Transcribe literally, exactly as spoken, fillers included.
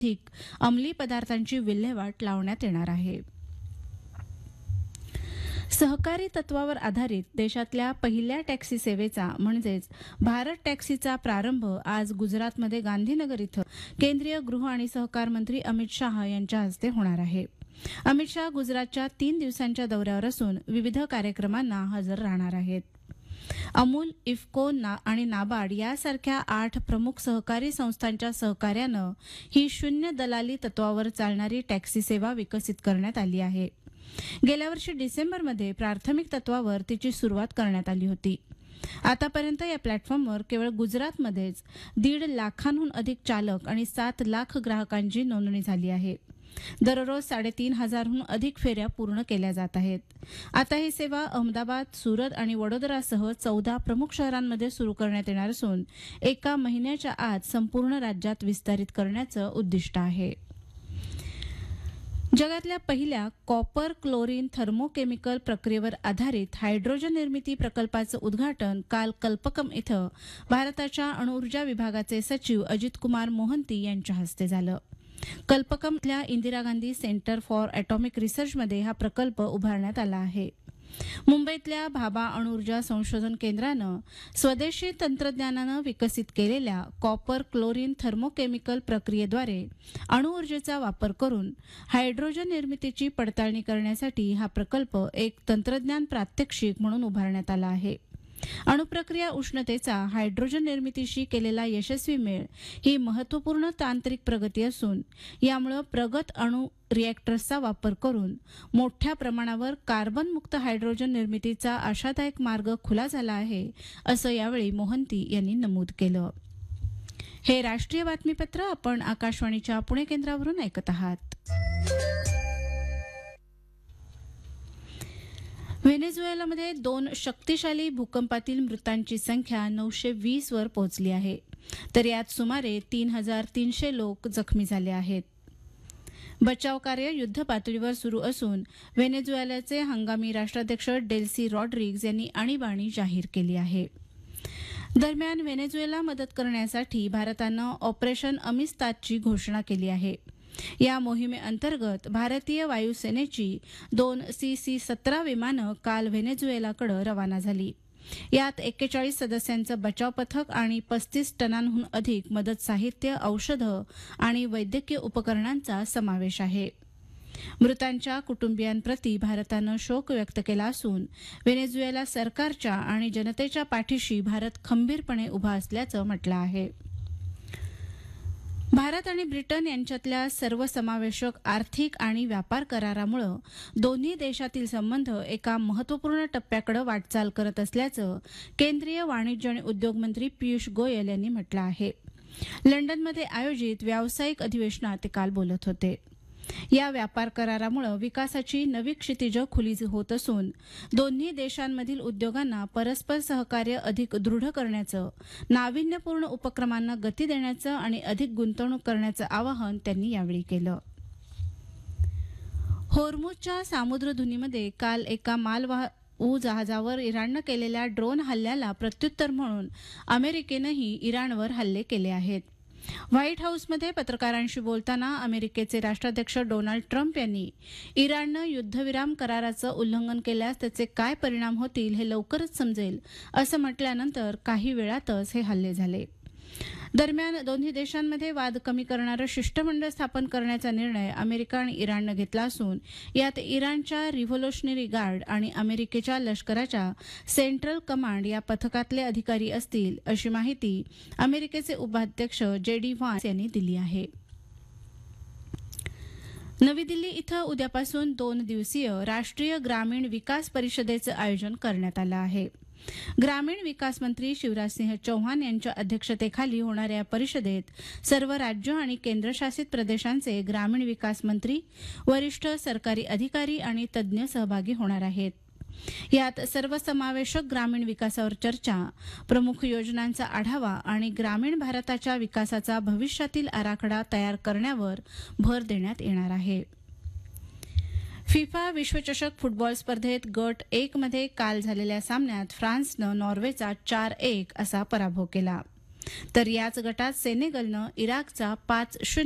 अधिक अंमली पदार्थांची विल्हेवाट लावण्यात येणार आहे. सहकारी तत्वावर आधारित देशातल्या पहिल्या टॅक्सी सेवेचा म्हणजेच भारत टॅक्सीचा प्रारंभ आज गुजरातमध्ये गांधीनगर इथं केंद्रीय गृह आणि सहकार मंत्री अमित शाह यांच्या हस्ते होणार आहे. अमित शाह गुजरातच्या तीन दिवसांच्या दौऱ्यावर असून विविध कार्यक्रमांना हजर राहणार आहेत. अमूल, इफ्को आणि नाबार्ड यासारख्या आठ प्रमुख सहकारी संस्थांच्या सहकार्यानं ही शून्य दलाली तत्वावर चालणारी टॅक्सी सेवा विकसित करण्यात आली आहे. गेल्या वर्षी डिसेंबरमध्ये प्राथमिक तत्वावर तिची सुरुवात करण्यात आली होती. आतापर्यंत या प्लॅटफॉर्मवर केवळ गुजरातमध्येच दीड लाखांहून अधिक चालक आणि सात लाख ग्राहकांची नोंदणी झाली आहे. दररोज साडेतीन हजारहून अधिक फेऱ्या पूर्ण केल्या जात आहेत. आता ही सेवा अहमदाबाद, सुरत आणि वडोदरासह चौदा प्रमुख शहरांमध्ये सुरू करण्यात येणार असून एका महिन्याच्या आत संपूर्ण राज्यात विस्तारित करण्याचं उद्दिष्ट आहे. जगातल्या पहिल्या कॉपर क्लोरीन थर्मोकेमिकल प्रक्रियेवर आधारित हायड्रोजन निर्मिती प्रकल्पाचं उद्घाटन काल कल्पकम इथं भारताच्या अणुऊर्जा विभागाचे सचिव अजित कुमार मोहंती यांच्या हस्ते झालं. कल्पकम इथल्या Indira Gandhi centre for atomic रिसर्चमध्ये हा प्रकल्प उभारण्यात आला आहे. मुंबईतल्या भाभा अणुऊर्जा संशोधन केंद्रानं स्वदेशी तंत्रज्ञानानं विकसित केलेल्या कॉपर क्लोरीन थर्मोकेमिकल प्रक्रियेद्वारे अणुऊर्जेचा वापर करून हायड्रोजन निर्मितीची पडताळणी करण्यासाठी हा प्रकल्प एक तंत्रज्ञान प्रात्यक्षिक म्हणून उभारण्यात आला आहे. अणुप्रक्रिया उष्णतेचा हायड्रोजन निर्मितीशी केलेला यशस्वी मेळ ही महत्वपूर्ण तांत्रिक प्रगती असून यामुळे प्रगत अणु रिएक्टर्सचा वापर करून मोठ्या प्रमाणावर कार्बन मुक्त हायड्रोजन निर्मितीचा आशादायक मार्ग खुला झाला आहे, असं यावेळी मोहंती यांनी नमूद केलं. हे राष्ट्रीय बातमीपत्र आपण आकाशवाणीच्या पुणे केंद्रावरून ऐकत आहात. व्हेनेझुएलामध्ये दोन शक्तिशाली भूकंपातील मृतांची संख्या नऊशे वीस वर पोहोचली आहे, तर यात सुमारे तीन हजार तीनशे लोक जखमी झाले आहेत. बचाव कार्य युद्ध पातळीवर सुरू असून व्हेनेझुएलाचे हंगामी राष्ट्राध्यक्ष डेल्सी रॉड्रिग्ज यांनी आणीबाणी जाहीर केली आहे. दरम्यान व्हेनेझुएला मदत करण्यासाठी भारतानं ऑपरेशन अमिस्तादची घोषणा केली आहे. या मोहिमेअंतर्गत भारतीय वायुसेनेची दोन सी सी सतरा विमानं काल व्हेनेझुएलाकडे रवाना झाली. यात एक्केचाळीस सदस्यांचं बचाव पथक आणि पस्तीस टनांहून अधिक मदत साहित्य, औषधं आणि वैद्यकीय उपकरणांचा समावेश आहे. मृतांच्या कुटुंबियांप्रती भारतानं शोक व्यक्त केला असून व्हेनेझुएला सरकारच्या आणि जनतेच्या पाठीशी भारत खंबीरपणे उभा असल्याचं म्हटलं आहे. भारत आणि ब्रिटन यांच्यातल्या सर्वसमावेशक आर्थिक आणि व्यापार करारामुळे दोन्ही देशातील संबंध एका महत्वपूर्ण टप्प्याकडे वाटचाल करत असल्याचं केंद्रीय वाणिज्य आणि उद्योग मंत्री पियुष गोयल यांनी म्हटलं आहे. लंडनमध्ये आयोजित व्यावसायिक अधिवेशनात ते काल बोलत होते. या व्यापार करारामुळे विकासाची नवी क्षितिजं खुली होत असून दोन्ही देशांमधील उद्योगांना परस्पर सहकार्य अधिक दृढ करण्याचं, नाविन्यपूर्ण उपक्रमांना गती देण्याचं आणि अधिक गुंतवणूक करण्याचं आवाहन त्यांनी यावेळी केलं. होर्मुझच्या सामुद्रधुनीमध्ये काल एका मालवाहू जहाजावर इराणनं केलेल्या ड्रोन हल्ल्याला प्रत्युत्तर म्हणून अमेरिकेनंही इराणवर हल्ले केले आहेत. व्हाईट हाऊसमध्ये पत्रकारांशी बोलताना अमेरिकेचे राष्ट्राध्यक्ष डोनाल्ड ट्रम्प यांनी इराणनं युद्धविराम कराराचं उल्लंघन केल्यास त्याचे काय परिणाम होतील हे लवकरच समजेल असं म्हटल्यानंतर काही वेळातच हे हल्ले झाले. दरम्यान दोन्ही देशांमध्ये वाद कमी करणारं शिष्टमंडळ स्थापन करण्याचा निर्णय अमेरिका आणि इराणनं घेतला असून यात इराणच्या रिव्होल्युशनरी गार्ड आणि अमेरिकेच्या लष्कराच्या सेंट्रल कमांड या पथकातले अधिकारी असतील, अशी माहिती अमेरिकेचे उपाध्यक्ष जे डी व्हान्स यांनी दिली आहे. नवी दिल्ली इथं उद्यापासून दोन दिवसीय राष्ट्रीय ग्रामीण विकास परिषदेचं आयोजन करण्यात आलं आहे. ग्रामीण विकास मंत्री शिवराजसिंह चौहान यांच्या अध्यक्षतेखाली होणाऱ्या या परिषदेत सर्व राज्य आणि केंद्रशासित प्रदेशांचे ग्रामीण विकास मंत्री, वरिष्ठ सरकारी अधिकारी आणि तज्ज्ञ सहभागी होणार आहेत. यात सर्वसमावेशक ग्रामीण विकासावर चर्चा, प्रमुख योजनांचा आढावा आणि ग्रामीण भारताच्या विकासाचा भविष्यातील आराखडा तयार करण्यावर भर देण्यात येणार आहे. फिफा विश्वचषक फुटबॉल स्पर्धेत गट एक मध्ये काल झालेल्या सामन्यात फ्रान्सनं नॉर्वेचा चार एक असा पराभव केला, तर याच गटात सेनेगलनं इराकचा पाच शून्य